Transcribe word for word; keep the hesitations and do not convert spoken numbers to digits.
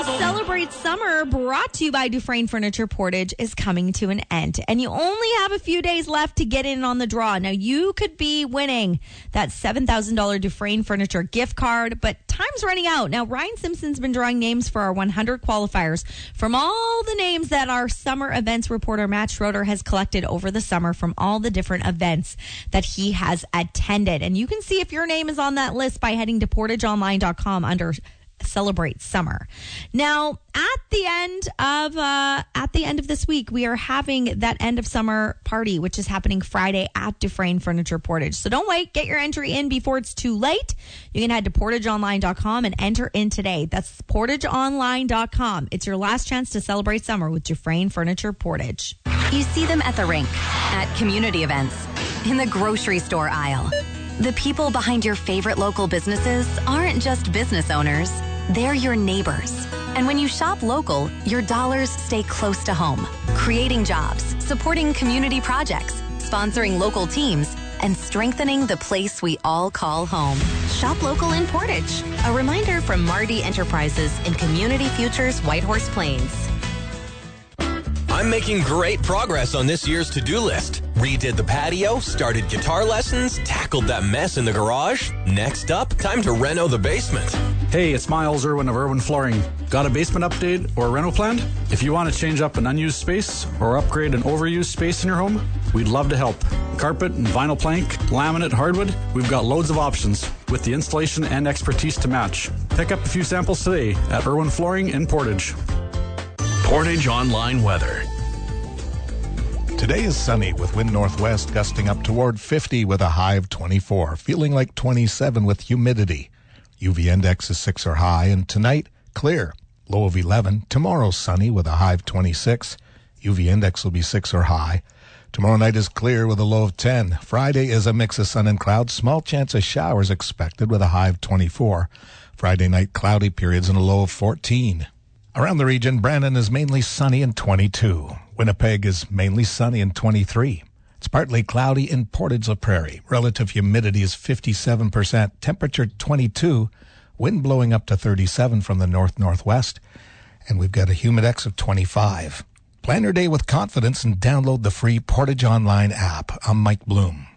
Celebrate Summer, brought to you by Dufresne Furniture Portage, is coming to an end. And you only have a few days left to get in on the draw. Now, you could be winning that seven thousand dollars Dufresne Furniture gift card, but time's running out. Now, Ryan Simpson's been drawing names for our one hundred qualifiers from all the names that our summer events reporter, Matt Schroeder, has collected over the summer from all the different events that he has attended. And you can see if your name is on that list by heading to portage online dot com under Celebrate Summer. Now, at the end of uh, at the end of this week, we are having that end of summer party, which is happening Friday at Dufresne Furniture Portage. So don't wait. Get your entry in before it's too late. You can head to portage online dot com and enter in today. That's portage online dot com. It's your last chance to celebrate summer with Dufresne Furniture Portage. You see them at the rink, at community events, in the grocery store aisle. The people behind your favorite local businesses aren't just business owners, they're your neighbors. And when you shop local, your dollars stay close to home, creating jobs, supporting community projects, sponsoring local teams, and strengthening the place we all call home. Shop local in Portage. A reminder from Marty Enterprises in Community Futures Whitehorse Plains. I'm making great progress on this year's to-do list. Redid the patio, started guitar lessons, tackled that mess in the garage. Next up, time to reno the basement. Hey, it's Miles Irwin of Irwin Flooring. Got a basement update or reno planned? If you want to change up an unused space or upgrade an overused space in your home, we'd love to help. Carpet and vinyl plank, laminate, hardwood, we've got loads of options with the installation and expertise to match. Pick up a few samples today at Irwin Flooring in Portage. Portage Online Weather. Today is sunny with wind northwest gusting up toward fifty with a high of twenty-four, feeling like twenty-seven with humidity. U V index is six or high, and tonight, clear, low of eleven. Tomorrow, sunny with a high of twenty-six. U V index will be six or high. Tomorrow night is clear with a low of ten. Friday is a mix of sun and clouds. Small chance of showers expected with a high of twenty-four. Friday night, cloudy periods and a low of fourteen. Around the region, Brandon is mainly sunny and twenty-two. Winnipeg is mainly sunny and twenty-three. It's partly cloudy in Portage la Prairie. Relative humidity is fifty-seven percent. Temperature twenty-two. Wind blowing up to thirty-seven from the north-northwest. And we've got a humidex of twenty-five. Plan your day with confidence and download the free Portage Online app. I'm Mike Bloom.